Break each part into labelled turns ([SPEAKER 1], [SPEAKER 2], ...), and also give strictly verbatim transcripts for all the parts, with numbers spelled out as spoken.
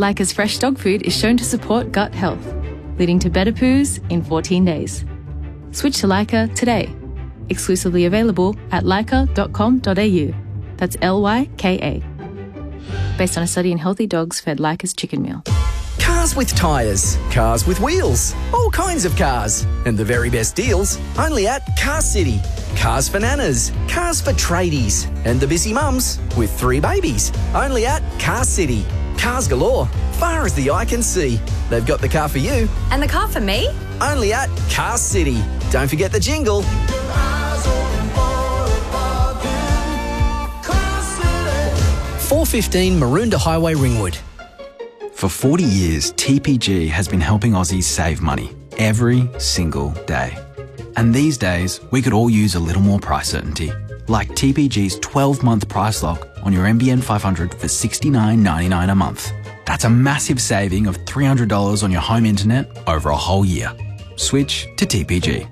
[SPEAKER 1] Leica's fresh dog food is shown to support gut health, leading to better poos in fourteen days. Switch to Leica today. Exclusively available at leica dot com dot a u. That's L Y K A. Based on a study in healthy dogs fed Leica's chicken meal.
[SPEAKER 2] Cars with tyres, cars with wheels, all kinds of cars. And the very best deals only at Car City. Cars for nanas, cars for tradies, and the busy mums with three babies. Only at Car City. Cars galore, far as the eye can see. They've got the car for you.
[SPEAKER 3] And the car for me?
[SPEAKER 2] Only at Car City. Don't forget the jingle. four fifteen Maroondah Highway, Ringwood.
[SPEAKER 4] For forty years, T P G has been helping Aussies save money every single day. And these days, we could all use a little more price certainty, like T P G's twelve-month price lock on your N B N five hundred for sixty-nine ninety-nine a month. That's a massive saving of three hundred dollars on your home internet over a whole year. Switch to T P G.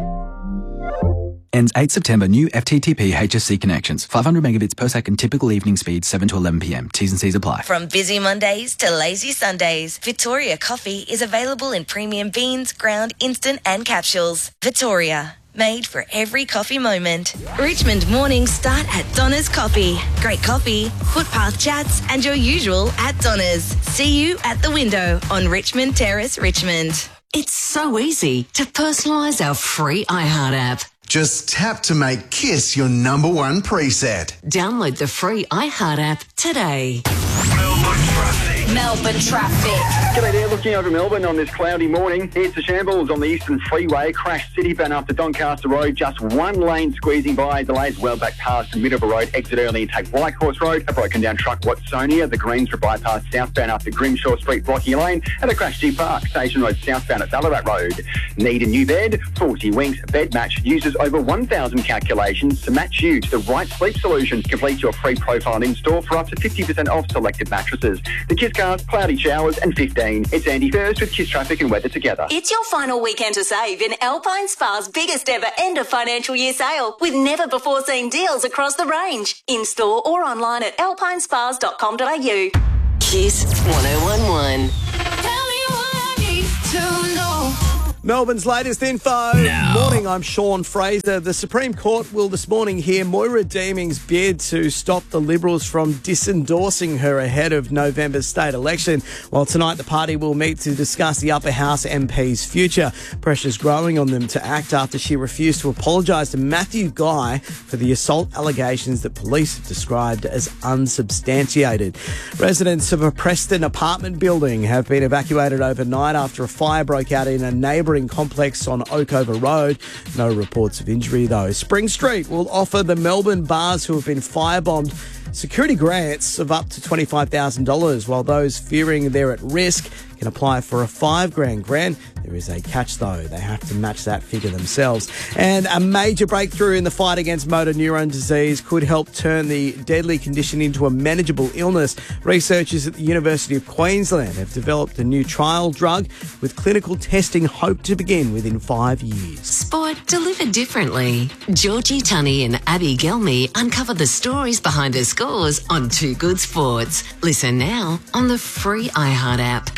[SPEAKER 4] Ends eighth September. New F T T P H S C connections. five hundred megabits per second. Typical evening speed seven to eleven p m. T's and C's apply.
[SPEAKER 5] From busy Mondays to lazy Sundays, Victoria Coffee is available in premium beans, ground, instant and capsules. Victoria, made for every coffee moment. Richmond mornings start at Donna's Coffee. Great coffee, footpath chats and your usual at Donna's. See you at the window on Richmond Terrace, Richmond.
[SPEAKER 6] It's so easy to personalise our free iHeart app.
[SPEAKER 7] Just tap to make Kiss your number one preset.
[SPEAKER 6] Download the free iHeart app today.
[SPEAKER 8] Melbourne traffic.
[SPEAKER 3] Melbourne traffic.
[SPEAKER 9] G'day there, looking over Melbourne on this cloudy morning. It's a shambles on the Eastern Freeway. Crash City bound after Doncaster Road. Just one lane squeezing by. Delays well back past Middleborough Road. Exit early and take White Horse Road. A broken down truck Watsonia. The Greensboro bypass southbound after Grimshaw Street blocking a lane. And a crash G Park Station Road southbound at Ballarat Road. Need a new bed? forty Winks Bed Match uses over one thousand calculations to match you to the right sleep solution. Complete your free profile in-store for up to fifty percent off selected mattresses. The Kiss Cars, cloudy showers and fifteen. It's Andy First with Kiss Traffic and Weather together.
[SPEAKER 10] It's your final weekend to save in Alpine Spa's biggest ever end of financial year sale with never before seen deals across the range. In-store or online at alpine spas dot com dot a u.
[SPEAKER 6] Kiss one oh one one.
[SPEAKER 3] Tell me what I need to know.
[SPEAKER 11] Melbourne's latest info.
[SPEAKER 4] Now.
[SPEAKER 11] Morning, I'm Sean Fraser. The Supreme Court will this morning hear Moira Deeming's bid to stop the Liberals from disendorsing her ahead of November's state election. While tonight the party will meet to discuss the upper house M P's future. Pressure's growing on them to act after she refused to apologise to Matthew Guy for the assault allegations that police have described as unsubstantiated. Residents of a Preston apartment building have been evacuated overnight after a fire broke out in a neighbouring complex on Oakover Road. No reports of injury though. Spring Street will offer the Melbourne bars who have been firebombed security grants of up to twenty-five thousand dollars, while those fearing they're at risk can apply for a five grand grant. There is a catch though. They have to match that figure themselves. And a major breakthrough in the fight against motor neurone disease could help turn the deadly condition into a manageable illness. Researchers at the University of Queensland have developed a new trial drug with clinical testing hoped to begin within five years.
[SPEAKER 6] Sport delivered differently. Georgie Tunney and Abby Gelmy uncover the stories behind her scores on Two Good Sports. Listen now on the free iHeart app.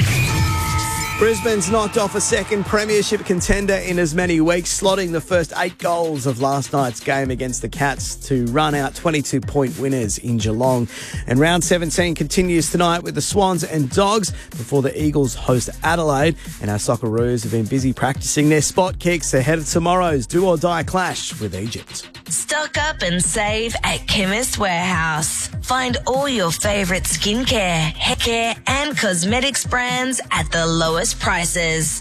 [SPEAKER 11] Brisbane's knocked off a second premiership contender in as many weeks, slotting the first eight goals of last night's game against the Cats to run out twenty-two point winners in Geelong. And round seventeen continues tonight with the Swans and Dogs before the Eagles host Adelaide. And our Socceroos have been busy practicing their spot kicks ahead of tomorrow's do-or-die clash with Egypt.
[SPEAKER 5] Stock up and save at Chemist Warehouse. Find all your favourite skincare, hair care and cosmetics brands at the lowest prices.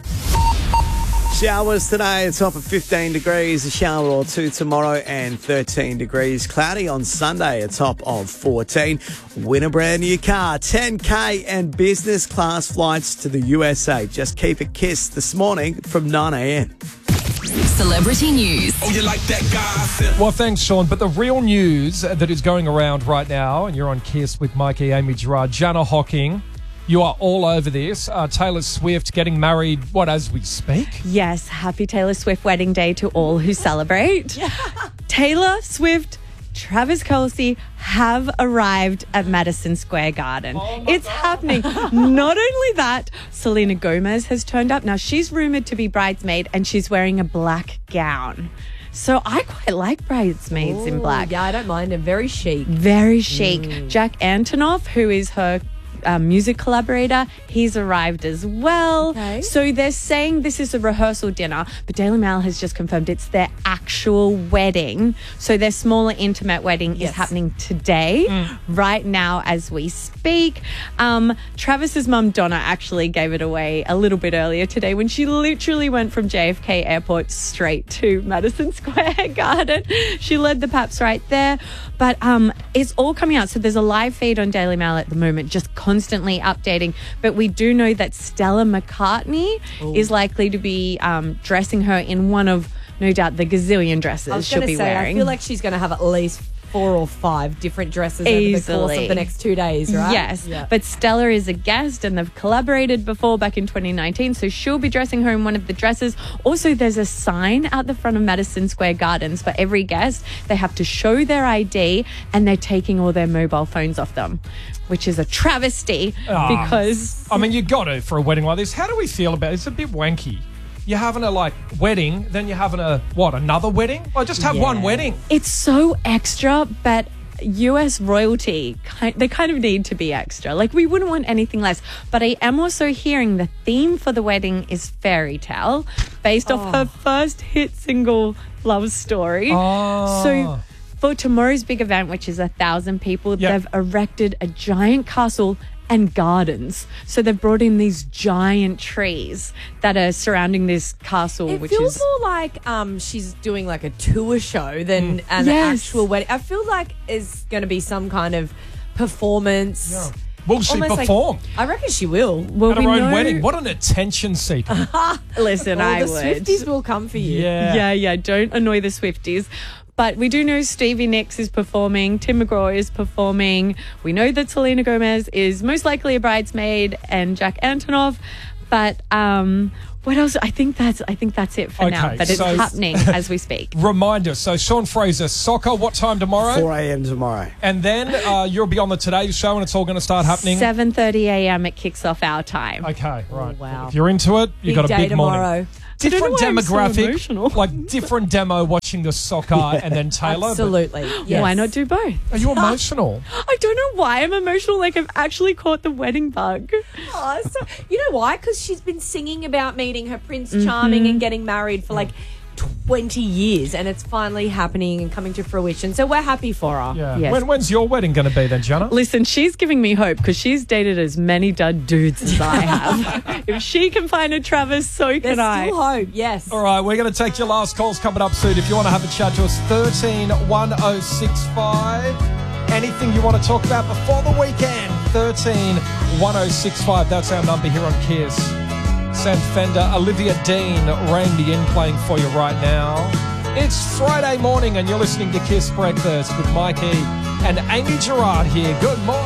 [SPEAKER 11] Showers today, a top of fifteen degrees, a shower or two tomorrow and thirteen degrees. Cloudy on Sunday, a top of fourteen. Win a brand new car, ten K and business class flights to the U S A. Just keep it Kiss this morning from nine a m.
[SPEAKER 6] Celebrity news.
[SPEAKER 8] Oh, you like that gossip?
[SPEAKER 12] Well, thanks, Sean. But the real news that is going around right now, and you're on Kiss with Mikey, Amy Gerard, Jana Hocking, you are all over this. Uh, Taylor Swift getting married, what, as we speak?
[SPEAKER 13] Yes, happy Taylor Swift wedding day to all who celebrate. Yeah. Taylor Swift Travis Kelce have arrived at Madison Square Garden.
[SPEAKER 12] Oh
[SPEAKER 13] it's happening. Not only that, Selena Gomez has turned up. Now, she's rumored to be bridesmaid and she's wearing a black gown. So I quite like bridesmaids in
[SPEAKER 14] Ooh,
[SPEAKER 13] black.
[SPEAKER 14] Yeah, I don't mind them. Very chic.
[SPEAKER 13] Very chic.
[SPEAKER 14] Mm.
[SPEAKER 13] Jack Antonoff, who is her uh, music collaborator, he's arrived as well.
[SPEAKER 14] Okay.
[SPEAKER 13] So they're saying this is a rehearsal dinner, but Daily Mail has just confirmed it's their actual wedding. So their smaller, intimate wedding
[SPEAKER 14] Yes.
[SPEAKER 13] is happening today, right now as we speak. Um, Travis's mum, Donna, actually gave it away a little bit earlier today when she literally went from J F K Airport straight to Madison Square Garden. She led the Paps right there. But um, it's all coming out. So there's a live feed on Daily Mail at the moment, just constantly updating. But we do know that Stella McCartney
[SPEAKER 14] Ooh.
[SPEAKER 13] is likely to be um, dressing her in one of, no doubt, the gazillion dresses
[SPEAKER 14] I was
[SPEAKER 13] she'll
[SPEAKER 14] going
[SPEAKER 13] be
[SPEAKER 14] to say,
[SPEAKER 13] wearing.
[SPEAKER 14] I feel like she's going to have at least four or five different dresses over the course
[SPEAKER 13] Easily.
[SPEAKER 14] of the next two days, right?
[SPEAKER 13] Yes,
[SPEAKER 14] Yeah.
[SPEAKER 13] but Stella is a guest and they've collaborated before back in twenty nineteen, so she'll be dressing her in one of the dresses. Also, there's a sign out the front of Madison Square Gardens for every guest. They have to show their I D and they're taking all their mobile phones off them, which is a travesty
[SPEAKER 12] Ah.
[SPEAKER 13] because...
[SPEAKER 12] I mean, you got to for a wedding like this. How do we feel about it? It's a bit wanky. You're having a, like, wedding, then you're having a, what, another wedding? Well, just have one wedding.
[SPEAKER 13] It's so extra, but U S royalty, ki- they kind of need to be extra. Like, we wouldn't want anything less. But I am also hearing the theme for the wedding is fairy tale, based
[SPEAKER 14] Oh.
[SPEAKER 13] off her first hit single, Love Story.
[SPEAKER 12] Oh.
[SPEAKER 13] So for tomorrow's big event, which is a thousand people,
[SPEAKER 12] Yep.
[SPEAKER 13] they've erected a giant castle and gardens. So they've brought in these giant trees that are surrounding this castle,
[SPEAKER 14] It
[SPEAKER 13] which
[SPEAKER 14] feels
[SPEAKER 13] is...
[SPEAKER 14] more like um, she's doing like a tour show than an
[SPEAKER 13] Yes.
[SPEAKER 14] actual wedding. I feel like it's going to be some kind of performance.
[SPEAKER 12] Yeah. Will she
[SPEAKER 14] Almost like-
[SPEAKER 12] perform
[SPEAKER 14] I reckon she will.
[SPEAKER 13] Well,
[SPEAKER 12] at her
[SPEAKER 13] we
[SPEAKER 12] own
[SPEAKER 13] know-
[SPEAKER 12] wedding? What an attention seeker.
[SPEAKER 13] Listen,
[SPEAKER 14] Well,
[SPEAKER 13] I
[SPEAKER 14] the
[SPEAKER 13] would.
[SPEAKER 14] Swifties will come for you.
[SPEAKER 12] Yeah.
[SPEAKER 13] Yeah, yeah, don't annoy the Swifties. But we do know Stevie Nicks is performing, Tim McGraw is performing. We know that Selena Gomez is most likely a bridesmaid and Jack Antonoff. But um, what else? I think that's I think that's it for now.
[SPEAKER 12] Okay,
[SPEAKER 13] But it's
[SPEAKER 12] so-
[SPEAKER 13] happening as we speak.
[SPEAKER 12] Reminder, so Sean Fraser, soccer, what time tomorrow?
[SPEAKER 11] four a.m. tomorrow.
[SPEAKER 12] And then uh, you'll be on the Today Show and it's all going to start happening.
[SPEAKER 13] seven thirty a.m. it kicks off our time.
[SPEAKER 12] Okay, right.
[SPEAKER 14] wow.
[SPEAKER 12] If you're into it, you've
[SPEAKER 14] Big
[SPEAKER 12] got a
[SPEAKER 14] day
[SPEAKER 12] big morning.
[SPEAKER 14] tomorrow.
[SPEAKER 13] I don't know
[SPEAKER 12] Different
[SPEAKER 13] why I'm so
[SPEAKER 12] demographic,
[SPEAKER 13] emotional.
[SPEAKER 12] like different demo watching the soccer and then Taylor. but-
[SPEAKER 14] Absolutely. Yes.
[SPEAKER 13] Why not do both?
[SPEAKER 12] Are you emotional?
[SPEAKER 13] I don't know why I'm emotional. Like, I've actually caught the wedding bug.
[SPEAKER 14] Oh, so, you know why? Because she's been singing about meeting her Prince
[SPEAKER 13] Mm-hmm.
[SPEAKER 14] Charming and getting married for like twenty years, and it's finally happening and coming to fruition. So we're happy for her.
[SPEAKER 12] Yeah.
[SPEAKER 13] Yes.
[SPEAKER 12] When, when's your wedding going to be then, Jenna?
[SPEAKER 13] Listen, she's giving me hope because she's dated as many dud dudes as I have. If she can find a Travis, so can
[SPEAKER 14] There's
[SPEAKER 13] I.
[SPEAKER 14] still hope, yes.
[SPEAKER 12] All right, we're going to take your last calls coming up soon. If you want to have a chat to us, thirteen one oh six five. Anything you want to talk about before the weekend, thirteen one oh six five. That's our number here on Kiss. Sam Fender, Olivia Dean, Randy in playing for you right now. It's Friday morning and you're listening to Kiss Breakfast with Mikey and Amy Gerard here. Good morning.